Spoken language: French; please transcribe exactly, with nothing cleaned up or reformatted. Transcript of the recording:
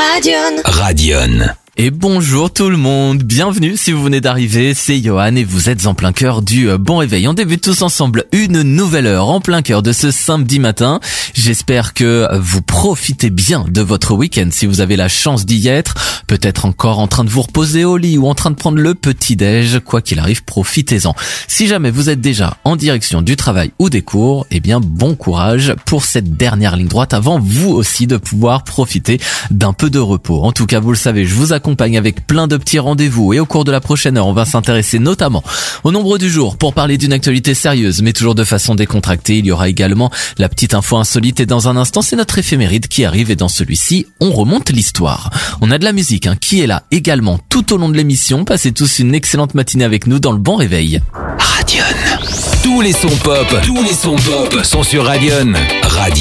Radion. Radion. Et bonjour tout le monde, bienvenue si vous venez d'arriver, c'est Johan et vous êtes en plein cœur du Bon Réveil. On débute tous ensemble une nouvelle heure en plein cœur de ce samedi matin. J'espère que vous profitez bien de votre week-end si vous avez la chance d'y être. Peut-être encore en train de vous reposer au lit ou en train de prendre le petit-déj. Quoi qu'il arrive, profitez-en. Si jamais vous êtes déjà en direction du travail ou des cours, eh bien bon courage pour cette dernière ligne droite avant vous aussi de pouvoir profiter d'un peu de repos. En tout cas, vous le savez, je vous accompagne avec plein de petits rendez-vous et au cours de la prochaine heure, on va s'intéresser notamment au nombre du jour pour parler d'une actualité sérieuse, mais toujours de façon décontractée. Il y aura également la petite info insolite et dans un instant, c'est notre éphéméride qui arrive et dans celui-ci, on remonte l'histoire. On a de la musique hein, qui est là également tout au long de l'émission. Passez tous une excellente matinée avec nous dans le Bon Réveil. Radion. Tous les sons pop, tous les sons pop sont sur Radion. Radion.